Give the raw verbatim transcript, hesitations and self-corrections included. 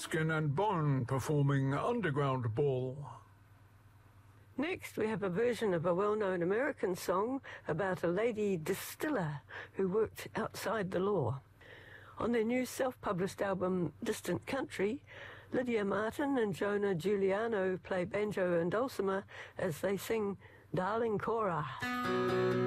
Skin and Bone performing Underground Ball. Next, we have a version of a well-known American song about a lady distiller who worked outside the law. On their new self-published album, Distant Country, Lydia Martin and Jonah Giuliano play banjo and dulcimer as they sing Darling Cora.